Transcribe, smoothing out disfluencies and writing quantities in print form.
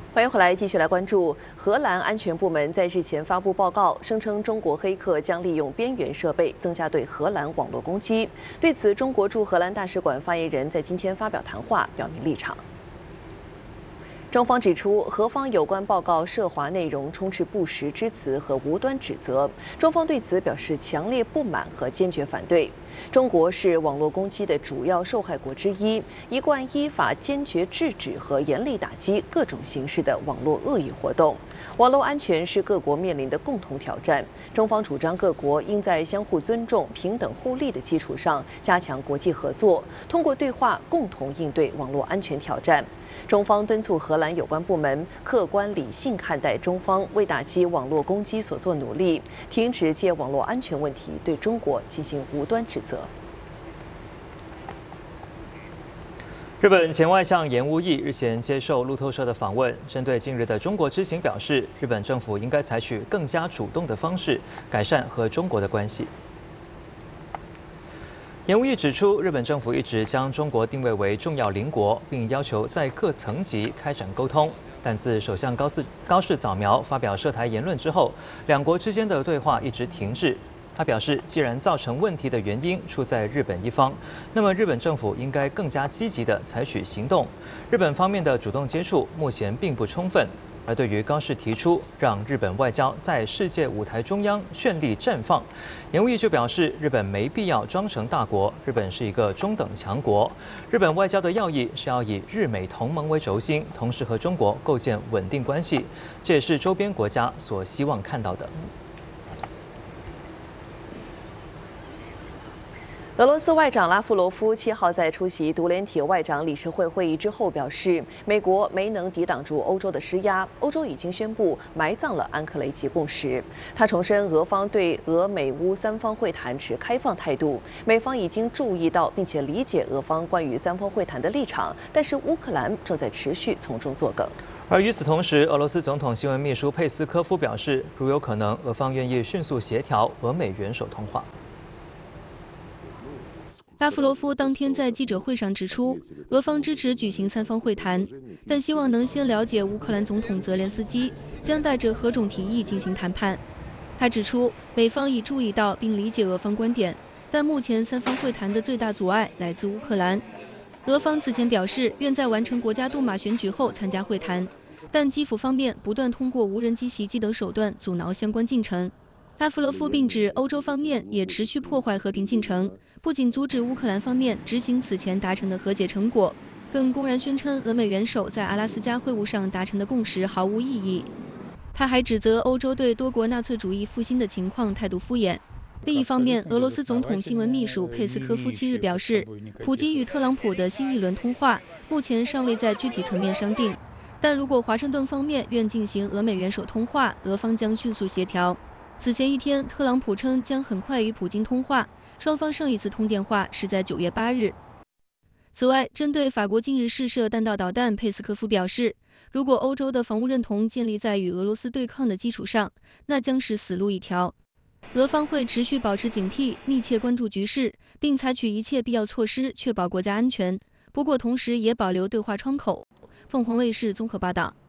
欢迎回来，继续来关注荷兰安全部门在日前发布报告，声称中国黑客将利用边缘设备增加对荷兰网络攻击。对此，中国驻荷兰大使馆发言人在今天发表谈话，表明立场。中方指出，荷方有关报告涉华内容充斥不实之词和无端指责，中方对此表示强烈不满和坚决反对。中国是网络攻击的主要受害国之一，一贯依法坚决制止和严厉打击各种形式的网络恶意活动。网络安全是各国面临的共同挑战，中方主张各国应在相互尊重、平等互利的基础上加强国际合作，通过对话共同应对网络安全挑战。中方敦促荷兰有关部门客观理性看待中方为打击网络攻击所做努力，停止借网络安全问题对中国进行无端指责。 日本前外相岩屋义日前接受路透社的访问，针对近日的中国之行表示，日本政府应该采取更加主动的方式改善和中国的关系。岩屋义指出，日本政府一直将中国定位为重要邻国，并要求在各层级开展沟通。但自首相高市早苗发表涉台言论之后，两国之间的对话一直停滞。他表示，既然造成问题的原因出在日本一方，那么日本政府应该更加积极地采取行动。日本方面的主动接触目前并不充分。而对于高市提出让日本外交在世界舞台中央绚丽绽放，岩屋义就表示，日本没必要装成大国，日本是一个中等强国。日本外交的要义是要以日美同盟为轴心，同时和中国构建稳定关系，这也是周边国家所希望看到的。 俄罗斯外长拉夫罗夫7号在出席独联体外长理事会会议之后表示，美国没能抵挡住欧洲的施压，欧洲已经宣布埋葬了安克雷奇共识。他重申，俄方对俄美乌三方会谈持开放态度，美方已经注意到并且理解俄方关于三方会谈的立场，但是乌克兰正在持续从中作梗。 而与此同时，俄罗斯总统新闻秘书佩斯科夫表示，如有可能，俄方愿意迅速协调俄美元首通话。 拉夫罗夫当天在记者会上指出，俄方支持举行三方会谈，但希望能先了解乌克兰总统泽连斯基将带着何种提议进行谈判。他指出，美方已注意到并理解俄方观点，但目前三方会谈的最大阻碍来自乌克兰。俄方此前表示愿在完成国家杜马选举后参加会谈，但基辅方面不断通过无人机袭击等手段阻挠相关进程。拉夫罗夫并指，欧洲方面也持续破坏和平进程，不仅阻止乌克兰方面执行此前达成的和解成果，更公然宣称俄美元首在阿拉斯加会晤上达成的共识毫无意义。他还指责欧洲对多国纳粹主义复兴的情况态度敷衍。另一方面，俄罗斯总统新闻秘书佩斯科夫7日表示，普京与特朗普的新一轮通话目前尚未在具体层面商定，但如果华盛顿方面愿进行俄美元首通话，俄方将迅速协调。此前一天，特朗普称将很快与普京通话，双方上一次通电话是在9月8日。此外，针对法国近日试射弹道导弹，佩斯科夫表示，如果欧洲的防务认同建立在与俄罗斯对抗的基础上，那将是死路一条。俄方会持续保持警惕，密切关注局势，并采取一切必要措施，确保国家安全。不过，同时也保留对话窗口。凤凰卫视综合报道。